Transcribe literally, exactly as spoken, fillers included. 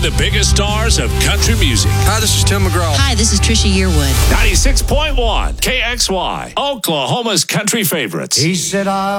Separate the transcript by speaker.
Speaker 1: and the biggest stars of country music.
Speaker 2: Hi, this is Tim McGraw.
Speaker 3: Hi, this is Trisha Yearwood.
Speaker 1: ninety-six point one K X Y, Oklahoma's country favorites.
Speaker 4: He said, I